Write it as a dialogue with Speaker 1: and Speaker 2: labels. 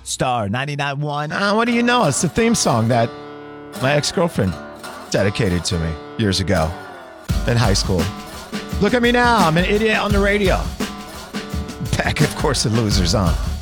Speaker 1: Star 99.1.
Speaker 2: What do you know? It's the theme song that my ex-girlfriend dedicated to me years ago in high school. Look at me now. I'm an idiot on the radio. Back, of course, the Losers on.